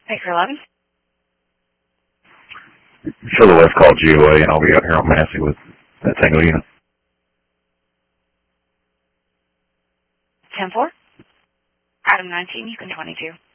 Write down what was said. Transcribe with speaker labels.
Speaker 1: Thanks for 11.
Speaker 2: Further left call GOA, and I'll be out here on Massey with that Tango unit.
Speaker 1: 10-4. Item 19, you can 22.